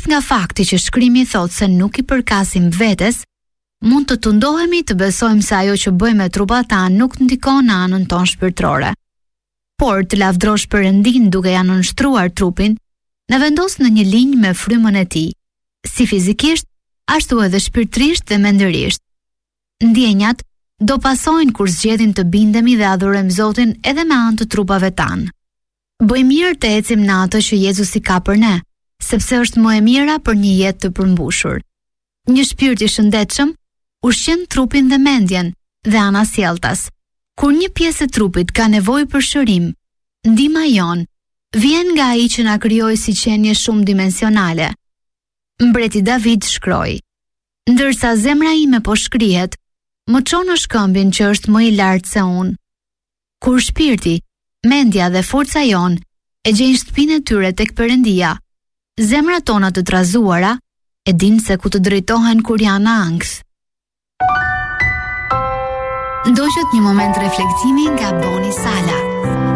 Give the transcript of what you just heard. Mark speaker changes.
Speaker 1: Pavarësisht nga fakti që shkrimi thot se nuk i përkasim vetes, mund të tundohemi të besojmë se ajo që bëjmë me trupat tanë nuk ndikon në anën tonë shpirtërore. Por të lavdrosh Perëndin duke ja nënshtruar trupin, në vendos në një linjë me frymën e tij, si fizikisht, ashtu edhe shpirtërisht dhe mendërisht. Ndjenjat do pasojnë kur zgjedhim të bindemi dhe adhurojmë Zotin edhe me anë të trupave tanë. Bëj mirë të ecim në atë që Jezusi ka për ne, sepse është më e mira për një jetë të përmbushur. Një shpirt i shëndetshëm ushqen trupin dhe mendjen dhe anasjelltas. Kur një pjesë e trupit ka nevojë për shërim, ndihma jon vjen nga ai që na krijoi si qenie shumë dimensionale. Mbreti David shkroi: "Ndërsa zemra ime po shkrihet, më çon në shkëmbin që është më i lartë se unë." Kur shpirti, mendja dhe forca jon e gjejnë shtëpinë e tyre tek Perëndia, zemrat tona të trazuara e dinë se ku të drejtohen kur janë në ankth. Ndoqët një moment reflektimi nga Boni Sala.